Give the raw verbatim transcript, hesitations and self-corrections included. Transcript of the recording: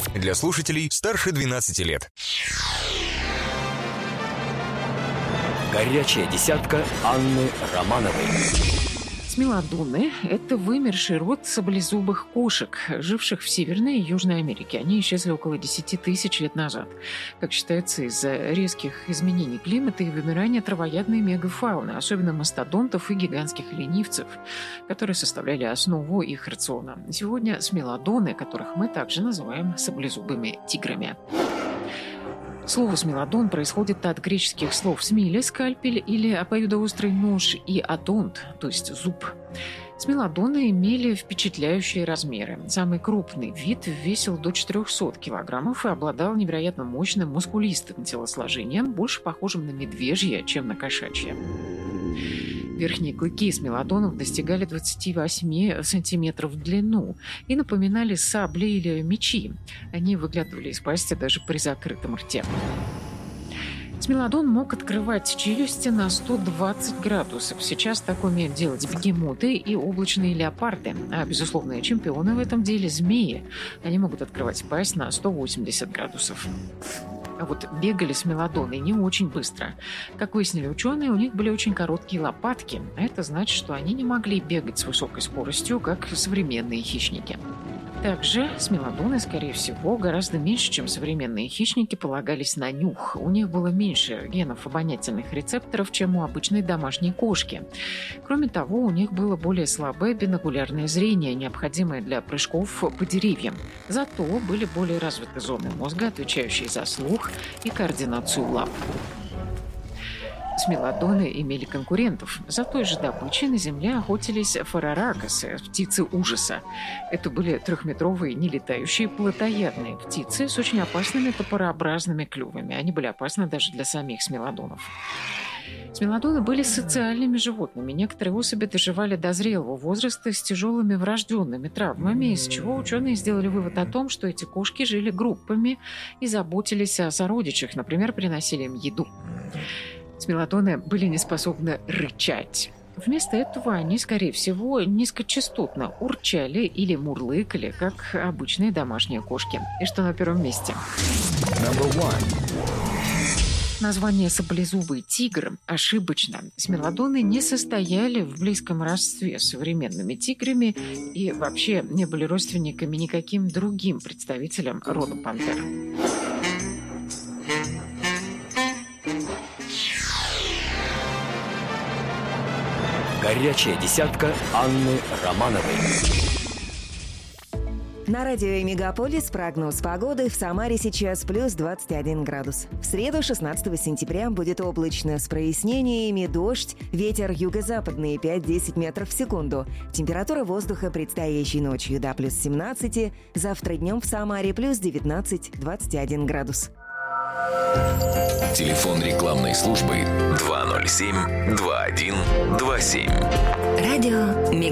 Для слушателей старше двенадцати лет. Горячая десятка Анны Романовой. Смелодоны – это вымерший род саблезубых кошек, живших в Северной и Южной Америке. Они исчезли около десяти тысяч лет назад. Как считается, из-за резких изменений климата и вымирания травоядной мегафауны, особенно мастодонтов и гигантских ленивцев, которые составляли основу их рациона. Сегодня смелодоны, которых мы также называем саблезубыми тиграми. Слово «смелодон» происходит от греческих слов «смиле» – скальпель или обоюдоострый нож и «одонт», то есть зуб. Смелодоны имели впечатляющие размеры. Самый крупный вид весил до четырехсот килограммов и обладал невероятно мощным мускулистым телосложением, больше похожим на медвежье, чем на кошачье. Верхние клыки смелодонов достигали двадцати восьми сантиметров в длину и напоминали сабли или мечи. Они выглядывали из пасти даже при закрытом рте. Смелодон мог открывать челюсти на сто двадцать градусов. Сейчас так умеют делать бегемоты и облачные леопарды. А безусловные чемпионы в этом деле – змеи. Они могут открывать пасть на сто восемьдесят градусов. А вот бегали смелодоны не очень быстро. Как выяснили ученые, у них были очень короткие лопатки. А это значит, что они не могли бегать с высокой скоростью, как современные хищники. Также смелодоны, скорее всего, гораздо меньше, чем современные хищники, полагались на нюх. У них было меньше генов обонятельных рецепторов, чем у обычной домашней кошки. Кроме того, у них было более слабое бинокулярное зрение, необходимое для прыжков по деревьям. Зато были более развиты зоны мозга, отвечающие за слух и координацию лап. Смелодоны имели конкурентов. За той же добычей на земле охотились фараракосы, птицы ужаса. Это были трехметровые нелетающие плотоядные птицы с очень опасными топорообразными клювами. Они были опасны даже для самих смелодонов. Смелодоны были социальными животными. Некоторые особи доживали до зрелого возраста с тяжелыми врожденными травмами, из чего ученые сделали вывод о том, что эти кошки жили группами и заботились о сородичах, например, приносили им еду. Смелодоны были не способны рычать. Вместо этого они, скорее всего, низкочастотно урчали или мурлыкали, как обычные домашние кошки. И что на первом месте? Название «саблезубый тигр» ошибочно. Смелодоны не состояли в близком родстве с современными тиграми и вообще не были родственниками никаким другим представителям рода пантер. Горячая десятка Анны Романовой. На радио «Мегаполис» прогноз погоды. В Самаре сейчас плюс двадцать один градус. В среду, шестнадцатого сентября, будет облачно с прояснениями, дождь, ветер юго-западный пять-десять метров в секунду. Температура воздуха предстоящей ночью до плюс семнадцати. Завтра днем в Самаре плюс девятнадцать - двадцать один градус. Телефон рекламной службы два ноль семь два один два семь. Радио «Мегаполис».